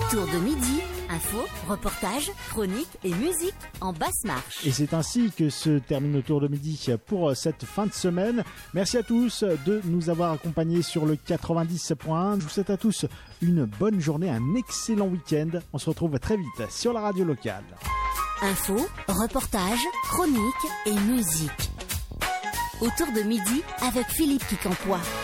Autour de midi, info, reportage, chronique et musique en basse marche. Et c'est ainsi que se termine Autour de midi pour cette fin de semaine. Merci à tous de nous avoir accompagnés sur le 90.1. Je vous souhaite à tous une bonne journée, un excellent week-end. On se retrouve très vite sur la radio locale. Info, reportage, chronique et musique. Autour de midi avec Philippe Quincampoix.